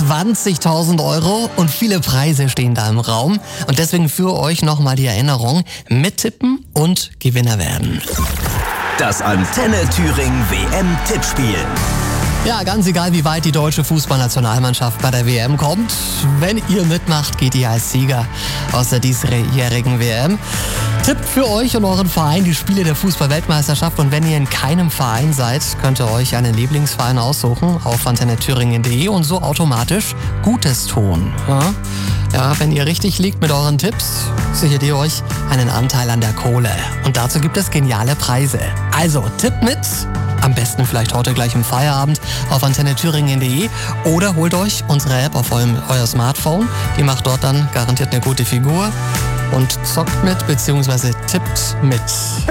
20.000 Euro und viele Preise stehen da im Raum. Und deswegen für euch nochmal die Erinnerung: mittippen und Gewinner werden. Das Antenne Thüringen WM-Tippspiel. Ja, ganz egal, wie weit die deutsche Fußballnationalmannschaft bei der WM kommt. Wenn ihr mitmacht, geht ihr als Sieger aus der diesjährigen WM. Tippt für euch und euren Verein die Spiele der Fußball-Weltmeisterschaft. Und wenn ihr in keinem Verein seid, könnt ihr euch einen Lieblingsverein aussuchen auf antenneThüringen.de und so automatisch Gutes tun. Ja, wenn ihr richtig liegt mit euren Tipps, sichert ihr euch einen Anteil an der Kohle. Und dazu gibt es geniale Preise. Also tippt mit. Am besten vielleicht heute gleich im Feierabend auf antenneThüringen.de oder holt euch unsere App auf euer Smartphone. Die macht dort dann garantiert eine gute Figur und zockt mit bzw. tippt mit.